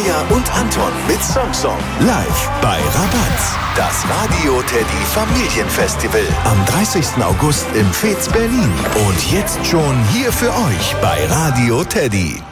Maya und Anton mit Song live bei Rabatz. Das Radio Teddy Familienfestival am 30. August im Fez Berlin. Und jetzt schon hier für euch bei Radio Teddy.